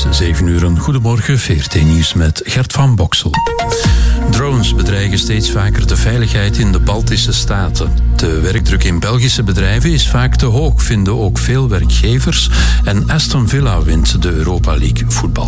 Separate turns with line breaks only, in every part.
is 7 uur. Goedemorgen, VRT Nieuws met Gert van Boksel. Drones bedreigen steeds vaker de veiligheid in de Baltische staten. De werkdruk in Belgische bedrijven is vaak te hoog, vinden ook veel werkgevers. En Aston Villa wint de Europa League voetbal.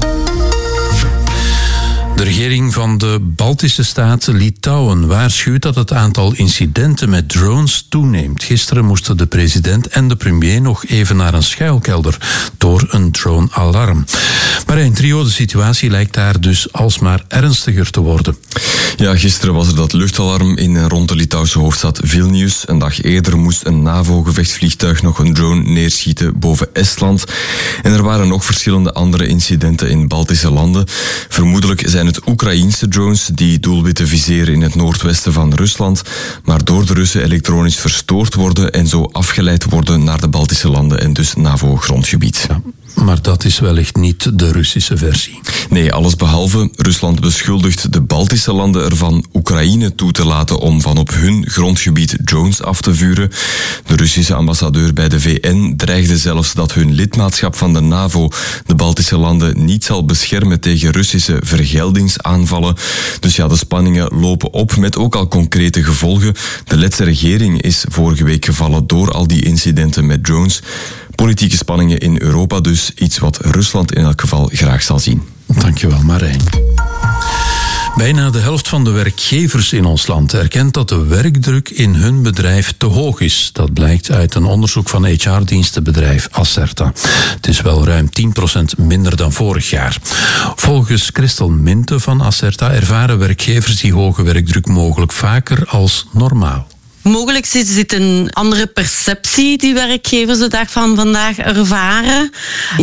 De regering van de Baltische staat Litouwen waarschuwt dat het aantal incidenten met drones toeneemt. Gisteren moesten de president en de premier nog even naar een schuilkelder door een drone-alarm. Maar in Trio, de situatie lijkt daar dus alsmaar ernstiger te worden.
Ja, gisteren was er dat luchtalarm in en rond de Litouwse hoofdstad Vilnius. Een dag eerder moest een NAVO-gevechtsvliegtuig nog een drone neerschieten boven Estland. En er waren nog verschillende andere incidenten in Baltische landen. Vermoedelijk zijn het Oekraïense drones die doelwitten viseren in het noordwesten van Rusland, maar door de Russen elektronisch verstoord worden en zo afgeleid worden naar de Baltische landen en dus NAVO-grondgebied.
Ja, maar dat is wellicht niet de Russische versie.
Nee, allesbehalve. Rusland beschuldigt de Baltische landen ervan Oekraïne toe te laten om van op hun grondgebied drones af te vuren. De Russische ambassadeur bij de VN dreigde zelfs dat hun lidmaatschap van de NAVO de Baltische landen niet zal beschermen tegen Russische vergeldingsaanvallen. Dus ja, de spanningen lopen op met ook al concrete gevolgen. De Letse regering is vorige week gevallen door al die incidenten met drones. Politieke spanningen in Europa dus, iets wat Rusland in elk geval graag zal zien.
Dankjewel, Marijn. Bijna de helft van de werkgevers in ons land erkent dat de werkdruk in hun bedrijf te hoog is. Dat blijkt uit een onderzoek van HR-dienstenbedrijf Acerta. Het is wel ruim 10% minder dan vorig jaar. Volgens Christel Minte van Acerta ervaren werkgevers die hoge werkdruk mogelijk vaker als normaal.
Mogelijk zit een andere perceptie die werkgevers de dag van vandaag ervaren.